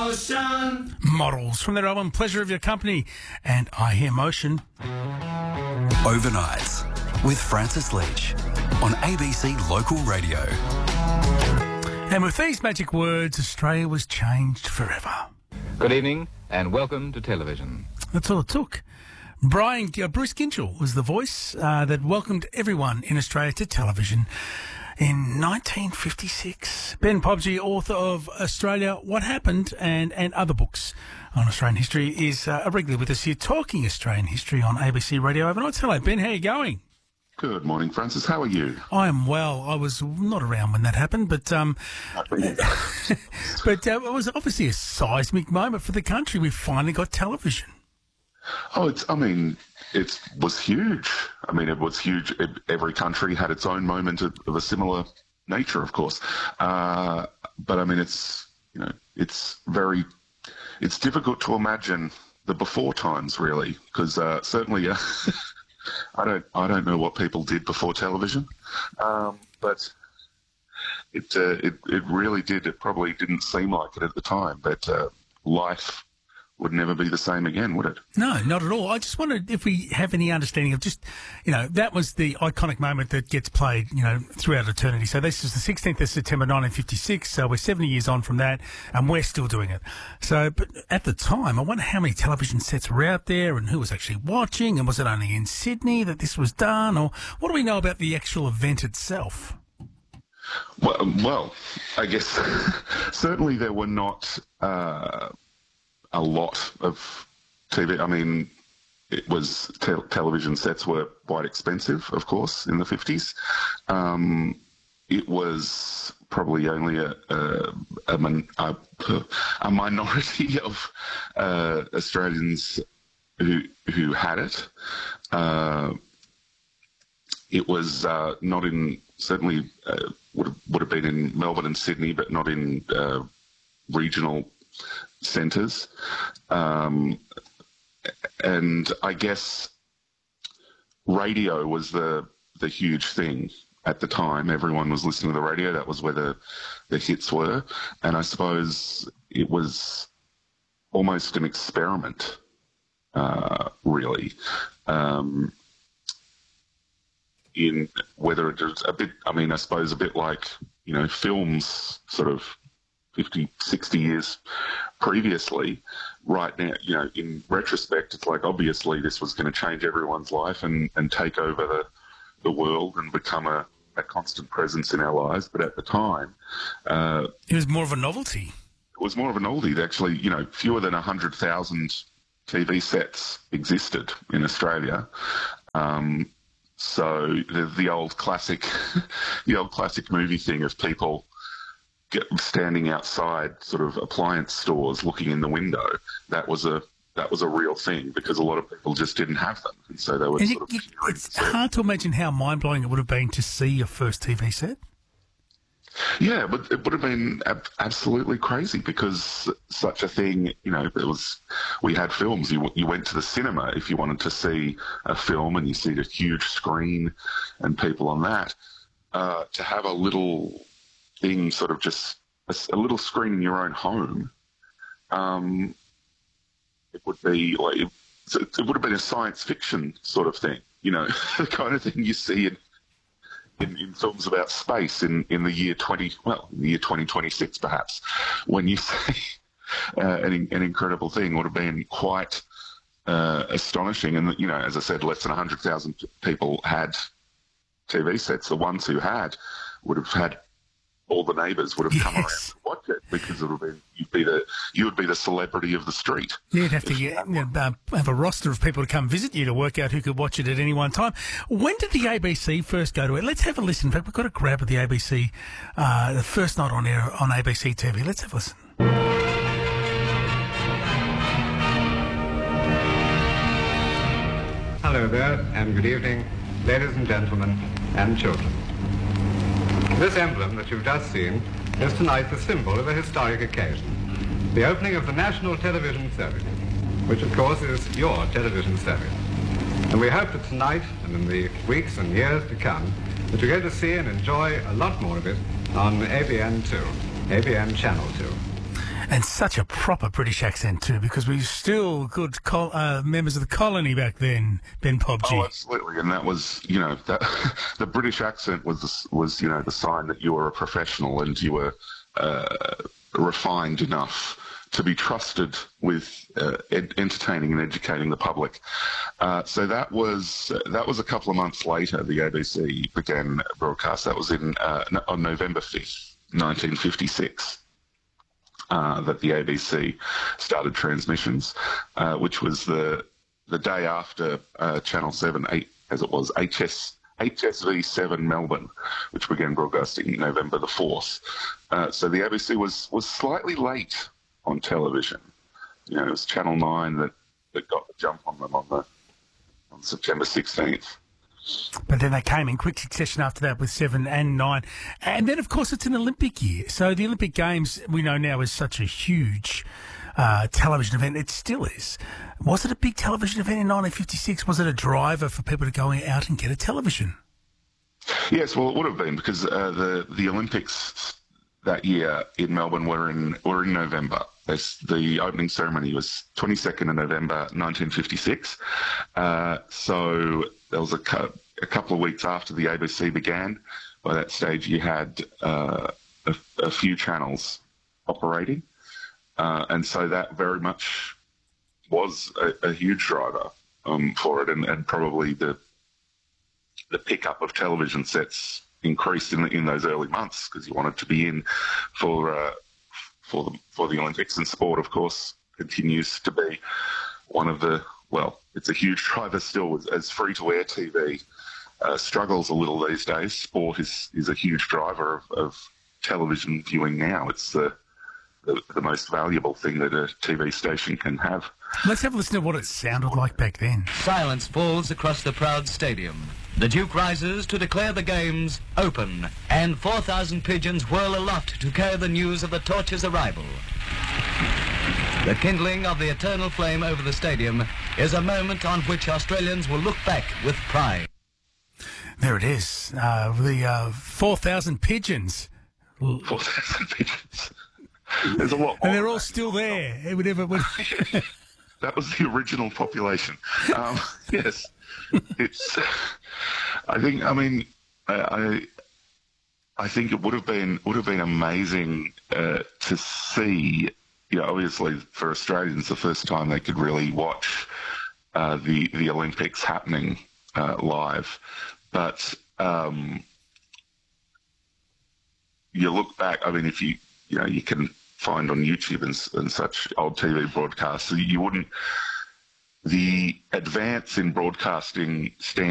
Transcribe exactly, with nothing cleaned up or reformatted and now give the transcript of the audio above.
Motion. Models from their album Pleasure of Your Company and I Hear Motion. Overnights with Francis Leach on A B C Local Radio. And with these magic words, Australia was changed forever. Good evening and welcome to television. That's all it took. Brian, uh, Bruce Ginchell was the voice uh, that welcomed everyone in Australia to television in nineteen fifty-six. Ben Pobsey, author of Australia, What Happened, and, and other books on Australian history, is uh, regularly with us here talking Australian history on A B C Radio Overnight. Hello, Ben. How are you going? Good morning, Francis. How are you? I am well. I was not around when that happened, but um, but uh, it was obviously a seismic moment for the country. We finally got television. Oh, it's, I mean, it was huge. I mean, it was huge. Every country had its own moment of, of a similar nature, of course. Uh, but I mean, it's, you know, it's very, it's difficult to imagine the before times, really, because uh, certainly uh, I don't, I don't know what people did before television, um, but it, uh, it, it really did. It probably didn't seem like it at the time, but uh, life would never be the same again, would it? No, not at all. I just wondered if we have any understanding of just, you know, that was the iconic moment that gets played, you know, throughout eternity. So this is the sixteenth of September nineteen fifty-six, so we're seventy years on from that, and we're still doing it. So, but at the time, I wonder how many television sets were out there and who was actually watching, and was it only in Sydney that this was done, or what do we know about the actual event itself? Well, well I guess certainly there were not Uh, a lot of T V. I mean, it was te- television sets were quite expensive, of course, in the fifties. Um, it was probably only a a, a, min- a, a minority of uh, Australians who who had it. Uh, it was uh, not in certainly uh, would have, would have been in Melbourne and Sydney, but not in uh, regional centres, um, and I guess radio was the the huge thing at the time. Everyone was listening to the radio. That was where the, the hits were, and I suppose it was almost an experiment, uh, really, um, in whether it was a bit, I mean, I suppose a bit like, you know, films sort of fifty, sixty years previously. Right now, you know, in retrospect, it's like obviously this was going to change everyone's life and, and take over the, the world and become a, a constant presence in our lives. But at the time, uh, it was more of a novelty. It was more of a novelty. Actually, you know, fewer than one hundred thousand T V sets existed in Australia. Um, so the, the old classic, the old classic movie thing of people Get, standing outside sort of appliance stores looking in the window, that was a that was a real thing because a lot of people just didn't have them, and so they were and sort you, of you, it's hard to imagine how mind-blowing it would have been to see your first T V set. Yeah, but it would have been ab- absolutely crazy because such a thing, you know, there was, we had films. You you went to the cinema if you wanted to see a film, and you see a huge screen and people on that. Uh, to have a little thing, sort of just a, a little screen in your own home, um, it would be like it, it would have been a science fiction sort of thing, you know, the kind of thing you see in, in, in films about space in, in the year twenty, well, in the year twenty twenty-six perhaps, when you see uh, an, an incredible thing would have been quite uh, astonishing. And you know, as I said, less than one hundred thousand people had T V sets. The ones who had would have had. All the neighbours would have yes. come around to watch it because it would have been, you'd be the you would be the celebrity of the street. You'd have to get, you know, uh, have a roster of people to come visit you to work out who could watch it at any one time. When did the A B C first go to it? Let's have a listen. In fact, we've got a grab of the A B C, uh, the first night on air on A B C T V. Let's have a listen. Hello there, and good evening, ladies and gentlemen, and children. This emblem that you've just seen is tonight the symbol of a historic occasion, the opening of the National Television Service, which of course is your television service. And we hope that tonight and in the weeks and years to come that you're going to see and enjoy a lot more of it on A B N two, A B N Channel two. And such a proper British accent too, because we were still good col- uh, members of the colony back then, Ben Pobji. Oh, absolutely, and that was, you know, that the British accent was was you know the sign that you were a professional and you were uh, refined enough to be trusted with uh, ed- entertaining and educating the public. Uh, so that was uh, that was a couple of months later. The A B C began broadcast. That was in uh, no- on November fifth, nineteen fifty-six. Uh, that the A B C started transmissions, uh, which was the the day after uh, Channel seven, eight, as it was, H S, H S V seven Melbourne, which began broadcasting November the fourth. Uh, so the A B C was, was slightly late on television. You know, it was Channel nine that, that got the jump on them on, the, on September sixteenth. But then they came in quick succession after that with seven and nine. And then, of course, it's an Olympic year. So the Olympic Games, we know now, is such a huge uh, television event. It still is. Was it a big television event in nineteen fifty-six? Was it a driver for people to go out and get a television? Yes, well, it would have been because uh, the, the Olympics that year in Melbourne were in were in November. This, the opening ceremony was twenty-second of November nineteen fifty-six. Uh, so there was a, cu- a couple of weeks after the A B C began. By that stage, you had uh, a, a few channels operating. Uh, and so that very much was a, a huge driver um, for it, and, and probably the the pickup of television sets increased in in those early months because you wanted to be in for uh, for the for the Olympics. And sport, of course, continues to be one of the well, it's a huge driver still as, as free to air T V uh, struggles a little these days. Sport is is a huge driver of, of television viewing now. It's the The, the most valuable thing that a T V station can have. Let's have a listen to what it sounded like back then. Silence falls across the proud stadium. The Duke rises to declare the games open, and four thousand pigeons whirl aloft to carry the news of the torch's arrival. The kindling of the eternal flame over the stadium is a moment on which Australians will look back with pride. There it is. Uh, the uh, four thousand pigeons. four thousand pigeons. There's a lot more. And they're all still there. It would ever, would... That was the original population. Um, yes, it's. I think. I mean, I. I think it would have been would have been amazing uh, to see. You know, obviously for Australians, the first time they could really watch uh, the the Olympics happening uh, live, but um, you look back. I mean, if you you know you can find on YouTube and, and such old T V broadcasts, so you wouldn't. The advance in broadcasting standards